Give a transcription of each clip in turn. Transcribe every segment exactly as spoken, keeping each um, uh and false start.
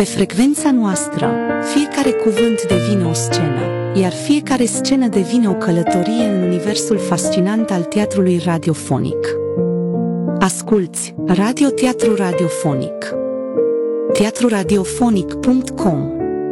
Pe frecvența noastră, fiecare cuvânt devine o scenă, iar fiecare scenă devine o călătorie în universul fascinant al teatrului radiofonic. Asculți Radio Teatru Radiofonic. teatru radiofonic punct com.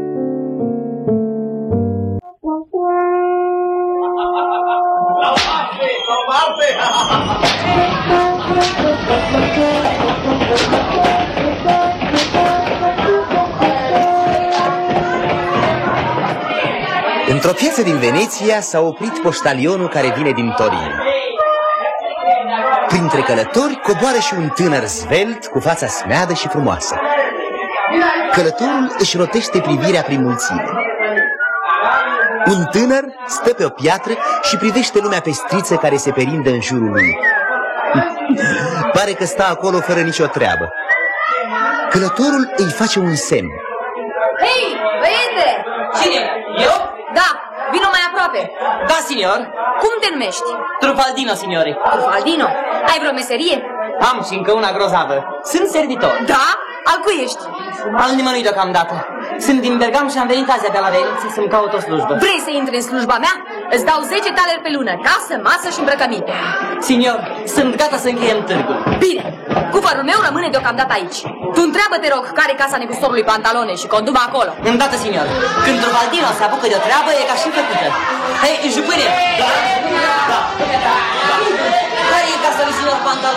Într-o piață din Veneția s-a oprit poștalionul care vine din Torino. Printre călători coboară și un tânăr zvelt cu fața smeadă și frumoasă. Călătorul își rotește privirea prin mulțime. Un tânăr stă pe o piatră și privește lumea pestriță care se perindă în jurul lui. Pare că stă acolo fără nicio treabă. Călătorul îi face un semn. Hei, băiete! Cine? Eu? Da, vino mai aproape. Da, signor. Cum te numești? Trufaldino, signore. Trufaldino? Ai vreo meserie? Am și încă una grozavă. Sunt servitor. Da? Al cui ești? Al nimănui deocamdată. Sunt din Bergam și am venit azi de la Veneția să-mi caut o slujbă. Vrei să intri în slujba mea? Îți dau zece taleri pe lună, casă, masă și îmbrăcăminte. Signor, sunt gata să încheiem târgul. Bine, cufărul meu rămâne deocamdată aici. Tu întreabă, te rog, care e casa negustorului Pantalone și condu-mă acolo. Îndată, signor. Când Trufaldino se apucă de o treabă, e ca și făcută. Hei, jupâne! Da, da, da, da. Care e casa lui signor Pantalone?